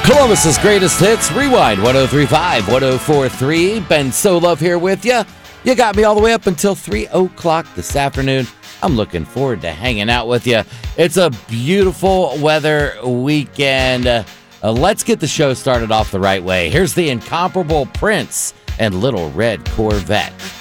Columbus's greatest hits, Rewind 103.5, 104.3. Ben Solove here with you. You got me all the way up until 3 o'clock this afternoon. I'm looking forward to hanging out with you. It's a beautiful weather weekend. Let's get the show started off the right way. Here's the incomparable Prince and Little Red Corvette.